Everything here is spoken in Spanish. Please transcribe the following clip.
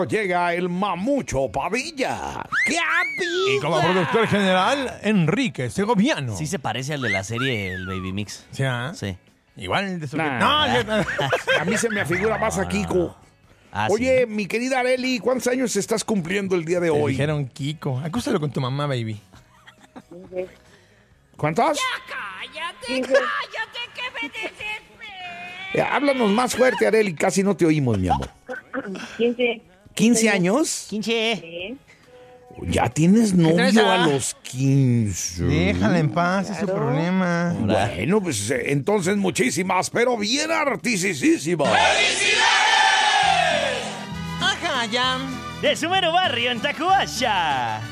Llega el mamucho Padilla. ¡Qué Y como productor general, Enrique Segoviano. Sí se parece al de la serie El Baby Mix. ¿Sí? Sí. Igual de su... Nah. A mí se me afigura más a Kiko. Oye, mi querida Arely, ¿cuántos años estás cumpliendo el día de Te hoy? dijeron Kiko. Acúsalo con tu mamá, baby. ¿Cuántos? ¡Cállate, que me desesperé! Háblanos más fuerte, Arely, casi no te oímos, mi amor. 15. ¿15 años? 15. Sí. Ya tienes novio traza? a los 15. Déjala en paz, es su problema. Bueno, pues entonces muchísimas, pero bien artisísimas. De su mero barrio en Tacuaya.